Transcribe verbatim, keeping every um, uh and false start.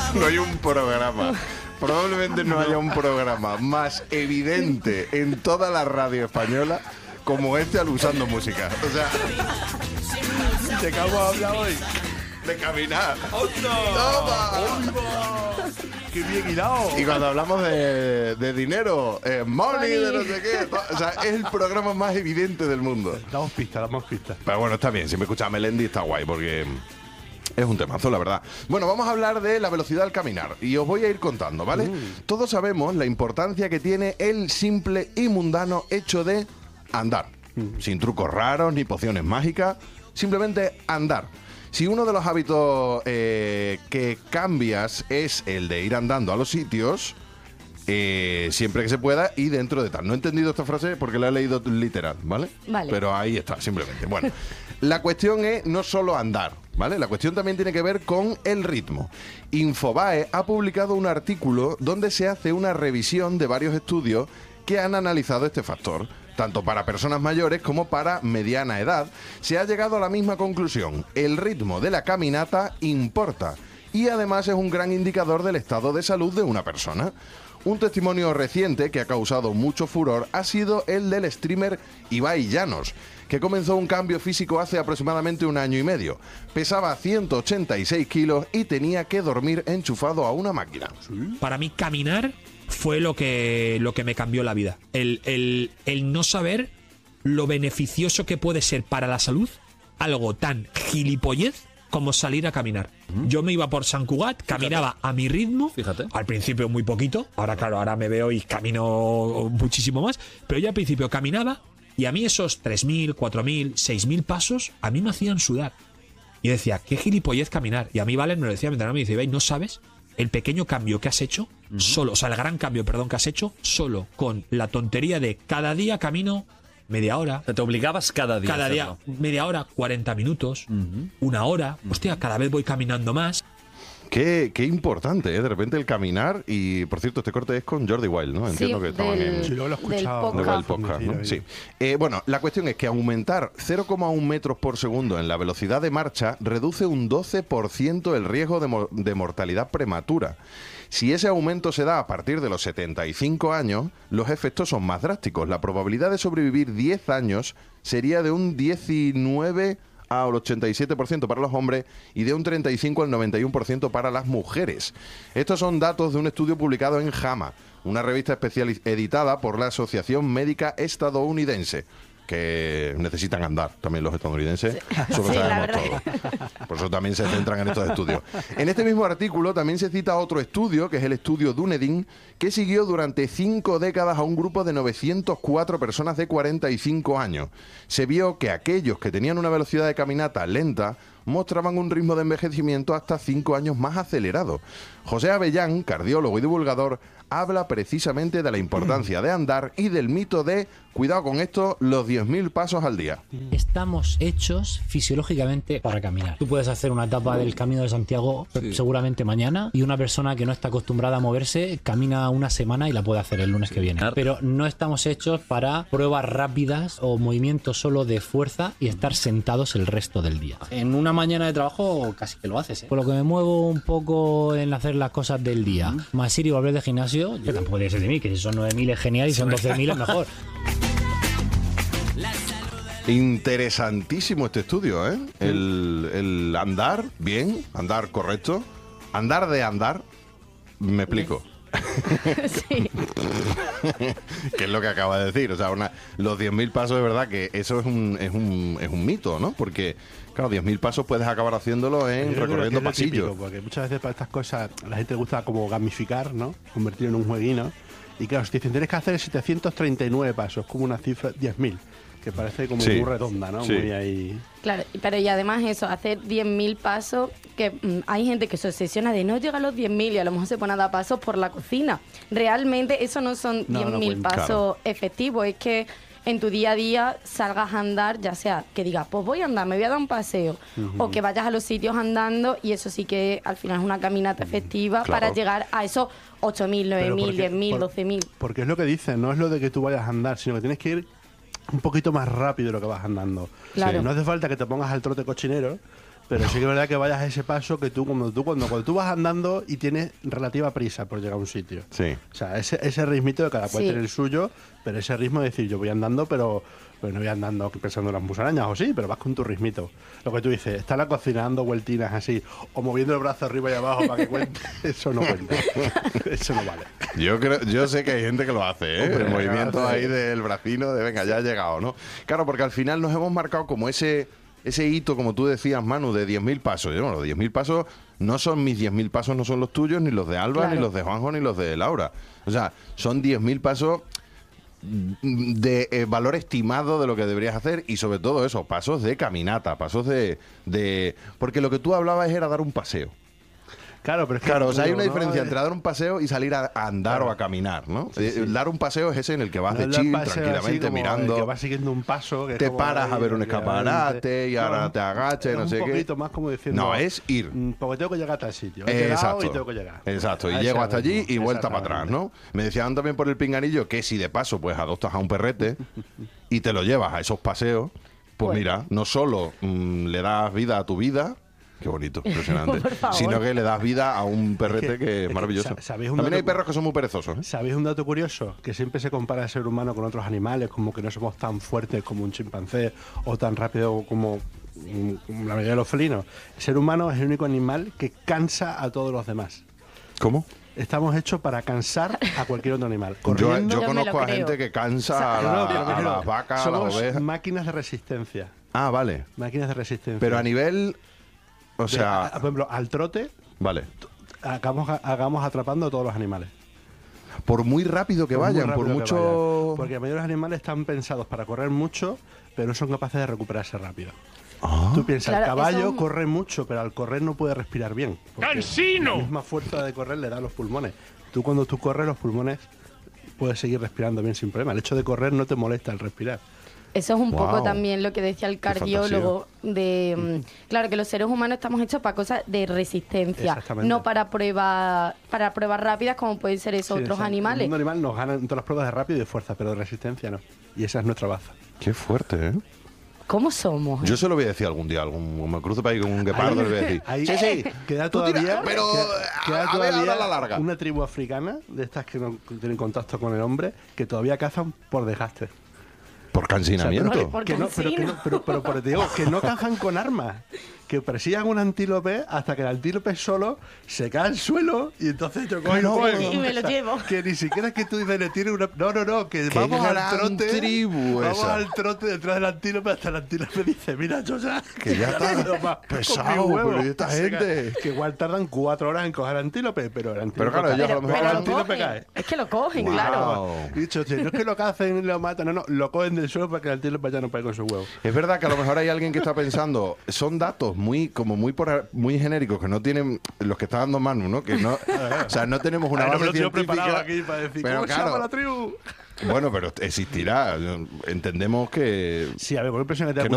No hay un programa, probablemente no haya un programa más evidente en toda la radio española como este al Usando Música. O sea, ¿de qué vamos a hablar hoy? De caminar. ¡Toma! ¡Qué bien hilado! Y cuando hablamos de, de dinero, eh, money, de no sé qué. O sea, es el programa más evidente del mundo. Damos pistas, damos pistas. Pero bueno, está bien. Si me escucha Melendi está guay porque es un temazo, la verdad. Bueno, vamos a hablar de la velocidad al caminar y os voy a ir contando, ¿vale? Mm. Todos sabemos la importancia que tiene el simple y mundano hecho de andar. Mm. Sin trucos raros ni pociones mágicas, simplemente andar. Si uno de los hábitos eh, que cambias es el de ir andando a los sitios, eh, siempre que se pueda y dentro de tal. No he entendido esta frase porque la he leído literal, ¿vale? Vale. Pero ahí está, simplemente. Bueno, la cuestión es no solo andar, ¿vale? La cuestión también tiene que ver con el ritmo. Infobae ha publicado un artículo donde se hace una revisión de varios estudios que han analizado este factor. Tanto para personas mayores como para mediana edad, se ha llegado a la misma conclusión. El ritmo de la caminata importa y además es un gran indicador del estado de salud de una persona. Un testimonio reciente que ha causado mucho furor ha sido el del streamer Ibai Llanos, que comenzó un cambio físico hace aproximadamente un año y medio. Pesaba ciento ochenta y seis kilos y tenía que dormir enchufado a una máquina. Para mí caminar fue lo que, lo que me cambió la vida. El, el, el no saber lo beneficioso que puede ser para la salud algo tan gilipollez como salir a caminar. Uh-huh. Yo me iba por San Cugat, caminaba Fíjate. a mi ritmo. Fíjate. Al principio muy poquito. Ahora, claro, ahora me veo y camino muchísimo más. Pero yo al principio caminaba y a mí esos tres mil, cuatro mil, seis mil pasos a mí me hacían sudar. Y decía, qué gilipollez caminar. Y a mí Valen me lo decía, me dice, Ibai, ¿no sabes el pequeño cambio que has hecho? Uh-huh. Solo, o sea, el gran cambio, perdón, que has hecho solo con la tontería de cada día camino media hora. Te obligabas cada día. Cada día, media hora, cuarenta minutos, uh-huh. una hora. Uh-huh. Hostia, cada vez voy caminando más. Qué, qué importante, ¿eh? De repente el caminar. Y por cierto, este corte es con Jordi Wild, ¿no? Entiendo sí, que estaban del, en. Sí, luego lo he escuchado. Luego el podcast, ¿no? Sí. Eh, bueno, la cuestión es que aumentar cero coma uno metros por segundo en la velocidad de marcha reduce un doce por ciento el riesgo de, mo- de mortalidad prematura. Si ese aumento se da a partir de los setenta y cinco años, los efectos son más drásticos. La probabilidad de sobrevivir diez años sería de un diecinueve al ochenta y siete por ciento para los hombres y de un treinta y cinco al noventa y uno por ciento para las mujeres. Estos son datos de un estudio publicado en JAMA, una revista especial editada por la Asociación Médica Estadounidense, que necesitan andar también los estadounidenses. Sí. Eso lo sí, sabemos todos. Por eso también se centran en estos estudios. En este mismo artículo también se cita otro estudio, que es el estudio Dunedin, que siguió durante cinco décadas a un grupo de novecientas cuatro personas de cuarenta y cinco años. Se vio que aquellos que tenían una velocidad de caminata lenta mostraban un ritmo de envejecimiento hasta cinco años más acelerado. José Avellán, cardiólogo y divulgador, habla precisamente de la importancia de andar y del mito de, cuidado con esto, los diez mil pasos al día. Estamos hechos fisiológicamente para caminar. Tú puedes hacer una etapa del Camino de Santiago sí. seguramente mañana, y una persona que no está acostumbrada a moverse camina una semana y la puede hacer el lunes que viene. Pero no estamos hechos para pruebas rápidas o movimientos solo de fuerza y estar sentados el resto del día. En una mañana de trabajo casi que lo haces, ¿eh? Por lo que me muevo un poco en hacer las cosas del día, uh-huh. más ir y volver de gimnasio, yo tampoco tiene que ser de mí, que si son nueve mil es genial y son doce mil es mejor. Interesantísimo este estudio, ¿eh? El, el andar, bien, andar correcto, andar de andar, me explico. Sí. ¿Qué es lo que acaba de decir? O sea, una, los diez mil pasos, de verdad que eso es un, es un, es un mito, ¿no? Porque, claro, diez mil pasos puedes acabar haciéndolo en Yo recorriendo creo que es pasillos. Típico, porque muchas veces para estas cosas a la gente le gusta como gamificar, ¿no? Convertirlo en un jueguino. Y claro, si te dicen, tienes que hacer setecientos treinta y nueve pasos, como una cifra, diez mil, que parece como sí. muy redonda, ¿no? Sí. Muy ahí... Claro, pero y además eso, hacer diez mil pasos, que mmm, hay gente que se obsesiona de no llegar a los diez mil y a lo mejor se pone a dar pasos por la cocina. Realmente eso no son diez mil no, no pasos claro. efectivos, es que en tu día a día salgas a andar, ya sea que digas, pues voy a andar, me voy a dar un paseo, uh-huh. o que vayas a los sitios andando, y eso sí que al final es una caminata efectiva claro. para llegar a esos ocho mil, nueve mil, diez mil, doce mil. Porque es lo que dicen, no es lo de que tú vayas a andar, sino que tienes que ir un poquito más rápido de lo que vas andando. Claro. Sí, no hace falta que te pongas al trote cochinero, Pero sí que es verdad que vayas a ese paso que tú, cuando tú, cuando, cuando tú vas andando y tienes relativa prisa por llegar a un sitio. Sí. O sea, ese, ese ritmito de cada cual Sí. tiene el suyo, pero ese ritmo de decir, yo voy andando, pero, pero no voy andando pensando en las musarañas, o sí, pero vas con tu ritmito. Lo que tú dices, estar la cocina dando vueltinas así, o moviendo el brazo arriba y abajo para que cuente, eso no cuenta. Eso no vale. Yo creo, yo sé que hay gente que lo hace, ¿eh? Hombre, El movimiento hace- ahí del bracino de venga, ya ha llegado, ¿no? Claro, porque al final nos hemos marcado como ese, ese hito, como tú decías, Manu, de diez mil pasos. Yo, bueno, los diez mil pasos no son mis diez mil pasos, no son los tuyos, ni los de Alba, Claro. ni los de Juanjo, ni los de Laura. O sea, son diez mil pasos de eh, valor estimado de lo que deberías hacer y sobre todo eso, pasos de caminata, pasos de, de... Porque lo que tú hablabas era dar un paseo. Claro, pero es que Claro, o sea, hay digo, una ¿no? diferencia Eh, entre dar un paseo y salir a, a andar Claro. o a caminar, ¿no? Sí, Eh, sí. Dar un paseo es ese en el que vas no de es dar chill, paseo así tranquilamente, como el mirando. que vas siguiendo un paso. Que es Te como paras a ahí, ver un tranquilamente. escaparate y ahora No, te agachas, es no sé un qué. poquito más como diciendo. No, es ir. mm, Porque tengo que llegar a tal sitio. He llegado Exacto. y tengo que llegar. Exacto, y A ese llego hasta allí ritmo. y vuelta para atrás, Exactamente. ¿no? Me decían también por el pinganillo que si de paso pues adoptas a un perrete y te lo llevas a esos paseos, pues Pues- mira, no solo mm, le das vida a tu vida, qué bonito, impresionante, Por favor. sino que le das vida a un perrete Es que- que es es que maravilloso. sa- ¿sabéis un También dato- hay perros que son muy perezosos, ¿eh? ¿Sabéis un dato curioso? Que siempre se compara al ser humano con otros animales, como que no somos tan fuertes como un chimpancé o tan rápido como, mm, como la mayoría de los felinos. El ser humano es el único animal que cansa a todos los demás. ¿Cómo? Estamos hechos para cansar a cualquier otro animal. Yo, Corriendo, yo Yo me lo conozco a creo. gente que cansa o sea, a, no, la- no, pero a me refiero, las vacas, a somos las ovejas. máquinas de resistencia. Ah, vale. Máquinas de resistencia. Pero a nivel... O De- sea... a- por ejemplo, al trote Vale. hagamos, hagamos atrapando a todos los animales. Por muy rápido que Por muy vayan, por rápido que mucho... vayan. Porque la mayoría de los animales están pensados para correr mucho, pero no son capaces de recuperarse rápido. Ah. Tú piensas, Claro, el caballo eso- corre mucho, pero al correr no puede respirar bien. ¡Cansino! La misma fuerza de correr le da a los pulmones. Tú cuando tú corres, los pulmones puedes seguir respirando bien sin problema. El hecho de correr no te molesta el respirar. Eso es un Wow. poco también lo que decía el cardiólogo de mm, claro que los seres humanos estamos hechos para cosas de resistencia, Exactamente. no para pruebas para pruebas rápidas como pueden ser esos Sí, otros exacto. animales. El mundo animal nos gana en todas las pruebas de rápido y de fuerza, pero de resistencia no. Y esa es nuestra baza. Qué fuerte, ¿eh? ¿Cómo somos? Yo se lo voy a decir algún día, algún, me cruzo para ahí con un guepardo y le voy a decir, Ahí sí, sí, queda tú tira, todavía, pero queda- queda a, a ver, todavía ahora la larga. una tribu africana, de estas que no tienen contacto con el hombre, que todavía cazan por desgaste. Por cansinamiento. O sea, Por que no, pero, que cansino. no, pero, pero, pero te digo, que no cazan con armas. Que persigan un antílope hasta que el antílope solo se cae al suelo y entonces yo cojo y lo Claro. cojo. Y me lo O sea, llevo. Que ni siquiera es que tú dices, le tienes una... No, no, no, que Qué vamos al gran trote. tribu vamos esa. al trote detrás del antílope hasta el antílope dice, mira, yo ya... Que ya está puedo más con pesado, mi huevo". pero ¿y esta O sea, gente? Que igual tardan cuatro horas en coger el antílope, pero el antílope claro, cae. ellos a lo pero, mejor pero el lo antílope cogen. cae. Es que lo cogen, Wow. claro. Y dicho, si no es que lo cacen y lo matan, no, no, lo cogen del suelo para que el antílope ya no pegue con su huevo. Es verdad que a lo mejor hay alguien que está pensando, son datos muy como muy por, muy genéricos que no tienen los que está dando Manu, ¿no? Que no, o sea, no tenemos una Ay, no base me lo tengo científica. preparado aquí para decir, pero ¿cómo se llama claro, la tribu? bueno, pero existirá. Entendemos que Sí, a ver, por impresión que te Que da no